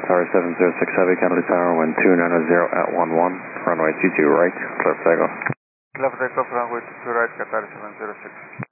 Tower 706 Heavy, Kennedy Tower, wind 2900 at 11, runway 22 right, clear for takeoff. Clear for takeoff, runway 22 right, Qatar 706.